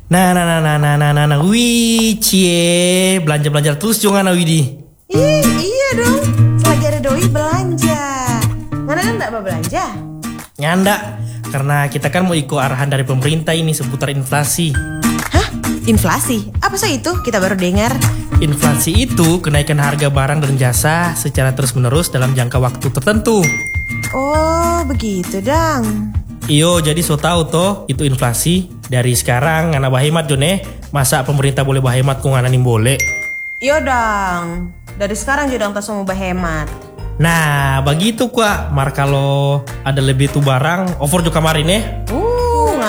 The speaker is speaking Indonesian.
Wih, cie, belanja terus jangan Widi. Iya dong, selagi ada doi belanja. Ngana kan enggak apa belanja? Nyanda, karena kita kan mau ikut arahan dari pemerintah ini seputar inflasi. Hah? Inflasi? Apa sih itu? Kita baru dengar. Inflasi itu kenaikan harga barang dan jasa secara terus-menerus dalam jangka waktu tertentu. Oh, begitu dang. Iyo, jadi so tahu toh itu inflasi. Dari sekarang ngana bahemat Jone. Masa pemerintah boleh bahemat kok ngana nim boleh? Iya dang. Dari sekarang juga dong semua berhemat. Nah, begitu kuah. Mar kalau ada lebih tuh barang, over juga kemarin ya.